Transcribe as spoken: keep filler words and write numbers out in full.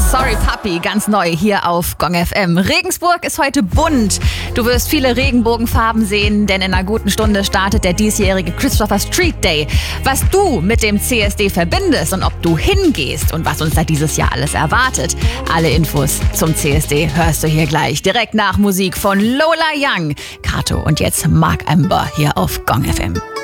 Sorry Papi, ganz neu hier auf Gong F M. Regensburg ist heute bunt. Du wirst viele Regenbogenfarben sehen, denn in einer guten Stunde startet der diesjährige Christopher Street Day. Was du mit dem C S D verbindest und ob du hingehst und was uns da dieses Jahr alles erwartet. Alle Infos zum C S D hörst du hier gleich. Direkt nach Musik von Lola Young, Kato und jetzt Mark Amber hier auf Gong F M.